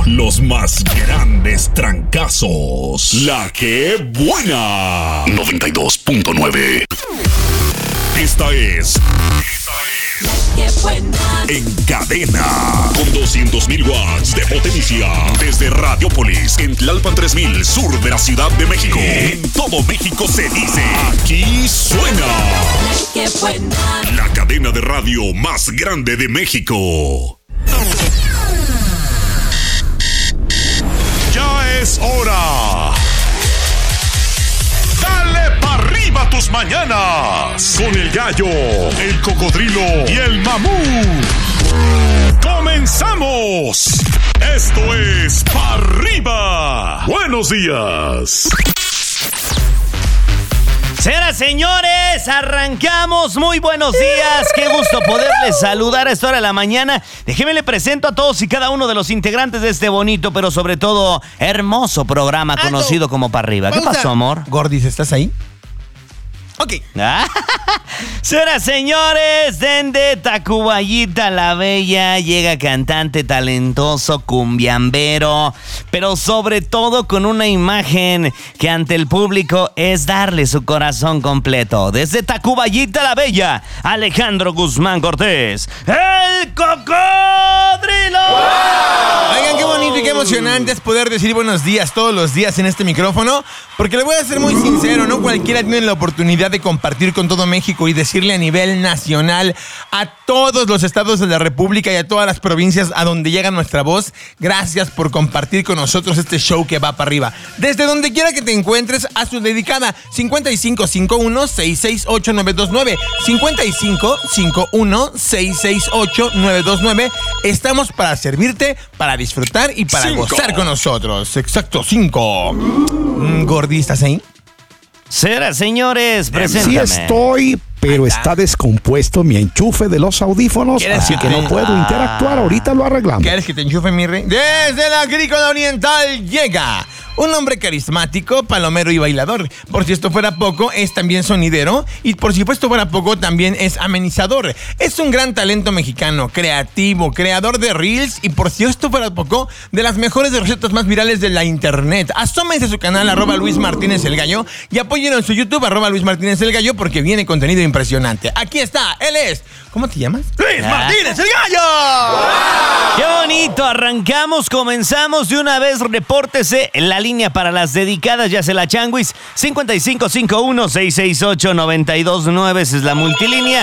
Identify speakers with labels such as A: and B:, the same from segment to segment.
A: Los más grandes trancazos. La que buena. 92.9. Esta es
B: ¡Qué buena!
A: En Cadena, con 200.000 watts de potencia, desde Radiopolis, en Tlalpan 3000, sur de la Ciudad de México. En todo México se dice, aquí suena.
B: ¡Qué buena!
A: La cadena de radio más grande de México. Ya es hora. Dale pa' arriba tus mañanas. Con el gallo, el cocodrilo y el mamú. ¡Comenzamos! Esto es Pa' Arriba. Buenos días.
C: Señoras, señores, arrancamos. Muy buenos días. Qué gusto poderles saludar a esta hora de la mañana. Déjenme le presento a todos y cada uno de los integrantes de este bonito, pero sobre todo hermoso programa conocido como Pa' Arriba. ¿Qué pasó, amor?
D: Gordis, ¿estás ahí? Ok.
C: Señoras, señores, desde Tacubaya la Bella llega cantante talentoso, cumbiambero, pero sobre todo con una imagen que ante el público es darle su corazón completo. Desde Tacubaya la Bella, Alejandro Guzmán Cortés, el cocodrilo.
D: ¡Wow! Oigan, qué bonito y qué emocionante es poder decir buenos días todos los días en este micrófono, porque le voy a ser muy sincero, no cualquiera tiene la oportunidad de compartir con todo México y decirle a nivel nacional a todos los estados de la República y a todas las provincias a donde llega nuestra voz, gracias por compartir con nosotros este show que va para arriba. Desde donde quiera que te encuentres, haz tu dedicada 5551-668-929 5551-668-929. Estamos para servirte, para disfrutar y para gozar con nosotros. Exacto, 5. Gordi, ¿estás ahí?
C: Señoras, señores, preséntame.
E: Sí estoy, pero está descompuesto mi enchufe de los audífonos, así que no puedo interactuar. Ahorita lo arreglamos.
D: ¿Quieres que te enchufe, mi rey? Desde la Agrícola Oriental llega un hombre carismático, palomero y bailador. Por si esto fuera poco, es también sonidero. Y por si esto fuera poco, también es amenizador. Es un gran talento mexicano, creativo, creador de reels. Y por si esto fuera poco, de las mejores recetas más virales de la internet. Asómense a su canal, @Luis Martínez el Gallo. Y apóyenlo en su YouTube, @Luis Martínez el Gallo, porque viene contenido impresionante. Aquí está, él es... ¿Cómo te llamas? ¡Luis Martínez el Gallo! ¡Wow!
C: ¡Qué bonito! Arrancamos, comenzamos de una vez. Repórtese en la línea para las dedicadas, ya sea la changuis. 5551-668-929, esa es la multilínea.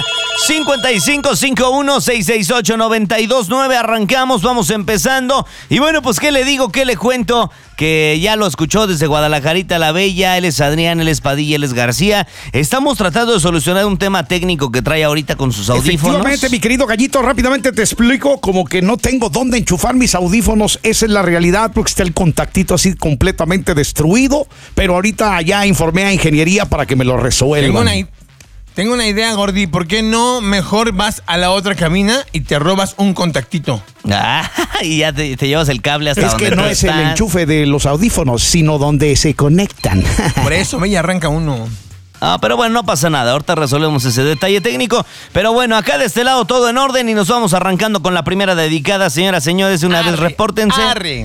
C: 5551-668-929. Arrancamos, vamos empezando. Y bueno, pues, ¿qué le digo? ¿Qué le cuento? Que ya lo escuchó desde Guadalajarita la Bella. Él es Adrián, él es Padilla, él es García. Estamos tratando de solucionar un tema técnico que trae ahorita con sus audífonos.
E: Efectivamente, mi querido Gallito, rápidamente te explico. Como que no tengo dónde enchufar mis audífonos. Esa es la realidad, porque está el contactito así completamente destruido. Pero ahorita ya informé a ingeniería para que me lo resuelvan.
D: Tengo una idea, Gordi. ¿Por qué no mejor vas a la otra cabina y te robas un contactito?
C: Y ya te llevas el cable hasta donde
E: es que no es el enchufe de los audífonos, sino donde se conectan.
D: Por eso, ve y arranca uno.
C: Pero bueno, no pasa nada, ahorita resolvemos ese detalle técnico. Pero bueno, acá de este lado todo en orden y nos vamos arrancando con la primera dedicada. Señoras, señores, una vez repórtense.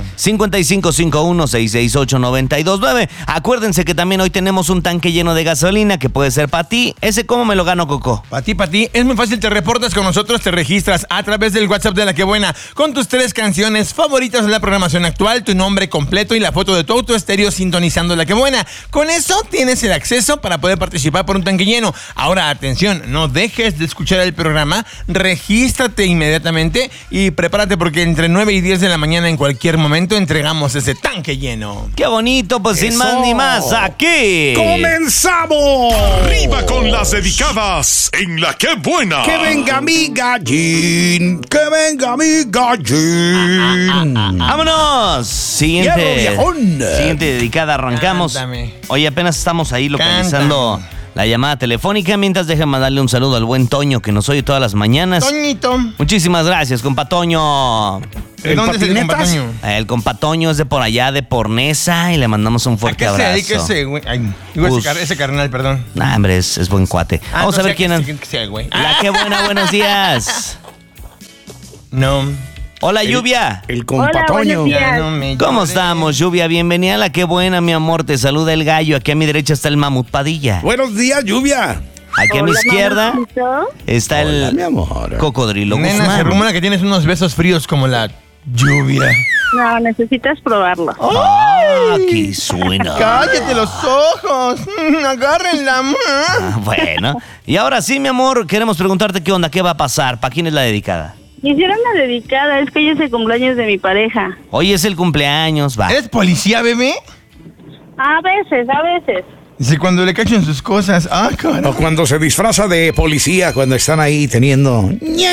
C: 5551-668-929. Acuérdense que también hoy tenemos un tanque lleno de gasolina que puede ser para ti. ¿Ese cómo me lo gano, Coco?
D: Para ti. Es muy fácil, te reportas con nosotros, te registras a través del WhatsApp de La Que Buena con tus 3 canciones favoritas de la programación actual, tu nombre completo y la foto de tu auto estéreo sintonizando La Que Buena. Con eso tienes el acceso para poder participar por un tanque lleno. Ahora, atención, no dejes de escuchar el programa, regístrate inmediatamente y prepárate porque entre 9 y 10 de la mañana en cualquier momento entregamos ese tanque lleno.
C: ¡Qué bonito! Pues sin más ni más, aquí
E: ¡comenzamos!
A: Arriba con las dedicadas en La Que Buena.
E: ¡Que venga mi gallín! ¡Que venga mi gallín!
C: ¡Vámonos! Siguiente dedicada, arrancamos.
D: Cántame.
C: Oye, apenas estamos ahí localizando la llamada telefónica. Mientras, déjame darle un saludo al buen Toño, que nos oye todas las mañanas.
D: Toñito.
C: Muchísimas gracias, compa Toño.
D: ¿De dónde es el compa Toño?
C: El compa Toño es de por allá, de Pornesa, y le mandamos un fuerte abrazo.
D: ¿A qué se dedica ese güey? Ese carnal, perdón.
C: Nah, hombre, es buen cuate. Vamos a ver quién es.
D: Que sea, güey.
C: La Que Buena, buenos días.
D: No.
C: Hola, Lluvia.
E: El compa
B: Hola,
E: Toño.
B: buenos días.
D: Ya no me
C: ¿Cómo
D: llores.
C: estamos, Lluvia? Bienvenida a La Qué Buena, mi amor. Te saluda el gallo. Aquí a mi derecha está el Mamut Padilla.
E: Buenos días, Lluvia.
C: Aquí a mi
B: Hola,
C: izquierda
B: mamacito.
C: está
E: Hola, mi
C: el
E: amor.
C: Cocodrilo
D: Nena, se
C: Guzmán.
D: rumora que tienes unos besos fríos como la lluvia.
B: No, necesitas probarlo.
C: Ah, qué suena.
D: ¡Cállate los ojos! ¡Agárrenla!
C: Ah, bueno. Y ahora sí, mi amor, queremos preguntarte qué onda, qué va a pasar, ¿para quién es la dedicada?
B: Quisiera una dedicada, es que hoy es el cumpleaños de mi pareja.
C: Hoy es el cumpleaños, va.
D: ¿Eres policía, bebé?
B: A veces, a veces.
D: Dice, cuando le cachen sus cosas. ¡Ah,
E: O
D: carajo!
E: cuando se disfraza de policía, cuando están ahí teniendo...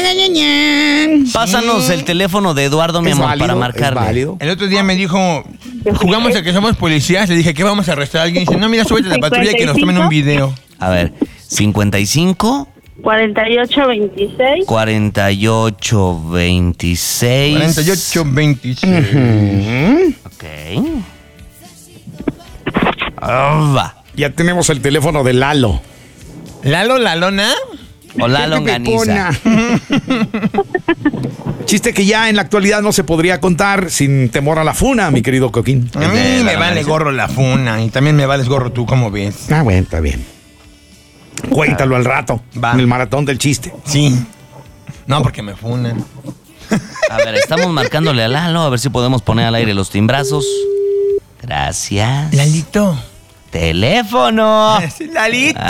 C: Pásanos el teléfono de Eduardo, mi
E: ¿Es
C: amor,
E: válido?
C: para
E: ¿Es
C: marcarle.
E: válido?
D: El otro día me dijo, jugamos a que somos policías. Le dije, ¿qué vamos a arrestar a alguien? Dice, no, mira, súbete a la patrulla y que nos tomen un video.
C: A ver, 55
B: 4826.
C: 4826.
D: 4826.
C: Ok. Ah, va.
E: Ya tenemos el teléfono de Lalo.
D: ¿Lalo, la lona?
C: Hola, longaniza.
E: Chiste que ya en la actualidad no se podría contar sin temor a la funa, mi querido Coquín.
D: A mí
C: de la
D: me vale
C: longaniza.
D: gorro la funa y también me vales gorro tú, ¿cómo ves?
E: Ah, bueno, está bien. Cuéntalo al rato,
D: Va.
E: en el maratón del chiste.
D: Sí. No, porque me funan.
C: A ver, estamos marcándole a Lalo, a ver si podemos poner al aire los timbrazos. Gracias.
D: Lalito.
C: Teléfono.
D: ¡Lalito!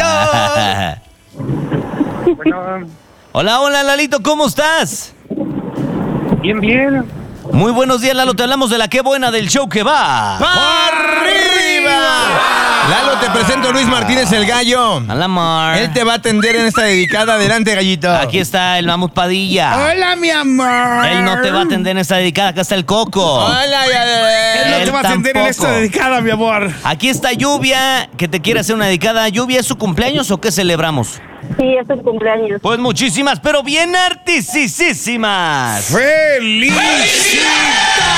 C: Hola, hola, Lalito, ¿cómo estás?
F: Bien, bien.
C: Muy buenos días, Lalo. Te hablamos de La Qué Buena del show que va.
D: ¡Arriba! Lalo, te presento a Luis Martínez el Gallo.
C: Hola, amor.
D: Él te va a atender en esta dedicada. Adelante, gallito.
C: Aquí está el Mamut Padilla.
E: Hola, mi amor.
C: Él no te va a atender en esta dedicada. Acá está el Coco.
D: Hola,
E: Él no
C: Él
E: te va a atender en
C: tampoco.
E: esta dedicada, mi amor.
C: Aquí está Lluvia, que te quiere hacer una dedicada. ¿Lluvia es su cumpleaños o qué celebramos?
B: Sí, es el cumpleaños.
C: Pues muchísimas, pero bien artisísimas.
E: ¡Felicidades!